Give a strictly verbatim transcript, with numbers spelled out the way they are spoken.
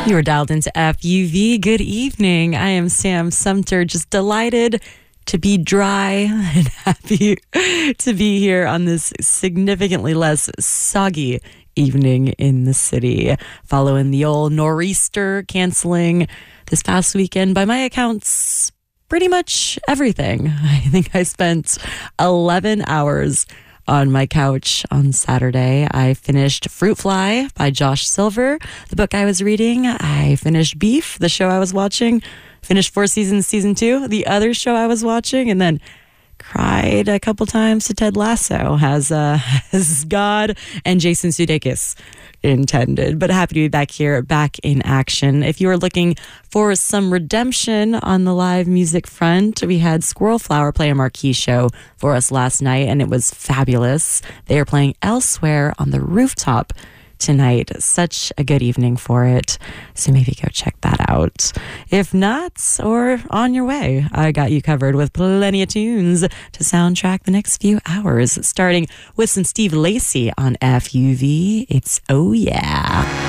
You are dialed into F U V. Good evening. I am Sam Sumter, just delighted to be dry and happy to be here on this significantly less soggy evening in the city, following the old nor'easter canceling this past weekend. By my accounts, pretty much everything. I think I spent eleven hours on my couch on Saturday. I finished Fruit Fly by Josh Silver, the book I was reading. I finished Beef, the show I was watching. Finished Four Seasons Season two, the other show I was watching. And then cried a couple times to Ted Lasso, as, uh, as God and Jason Sudeikis intended. But happy to be back here, back in action. If you are looking for some redemption on the live music front, we had Squirrel Flower play a marquee show for us last night, and it was fabulous. They are playing Elsewhere on the rooftop tonight. Such a good evening for it. So maybe go check that out. If not, or on your way, I got you covered with plenty of tunes to soundtrack the next few hours, starting with some Steve Lacy on F U V. It's Oh Yeah.